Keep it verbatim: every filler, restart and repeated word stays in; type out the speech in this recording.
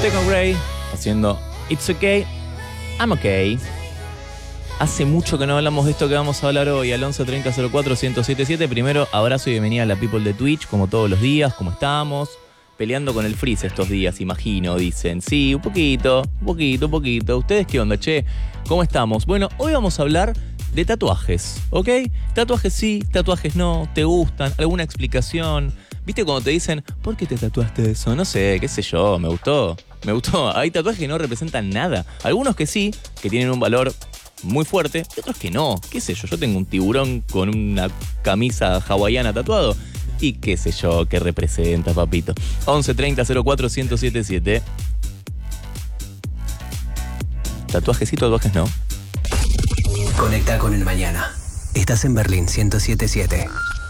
Teco Gray haciendo It's Okay, I'm Okay. Hace mucho que no hablamos de esto que vamos a hablar hoy, al once treinta cero cuatro ciento setenta y siete. Primero, abrazo y bienvenida a la people de Twitch, como todos los días. ¿Cómo estamos? Peleando con el freeze estos días, imagino, dicen. Sí, un poquito, un poquito, un poquito. ¿Ustedes qué onda, che? ¿Cómo estamos? Bueno, hoy vamos a hablar de tatuajes, ¿ok? Tatuajes sí, tatuajes no, ¿te gustan? ¿Alguna explicación? ¿Viste cuando te dicen, ¿por qué te tatuaste eso? No sé, qué sé yo, me gustó, me gustó. Hay tatuajes que no representan nada. Algunos que sí, que tienen un valor muy fuerte, y otros que no. ¿Qué sé yo? Yo tengo un tiburón con una camisa hawaiana tatuado. Y qué sé yo, qué representa, papito. once treinta cero cuatro ciento setenta y siete. Tatuajes sí, tatuajes no. Conecta con el mañana. Estás en Berlín ciento siete punto siete.